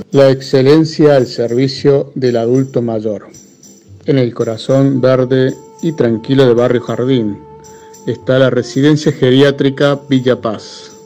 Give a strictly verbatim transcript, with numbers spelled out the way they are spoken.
La excelencia al servicio del adulto mayor. En el corazón verde y tranquilo de Barrio Jardín está la Residencia Geriátrica Villa Paz.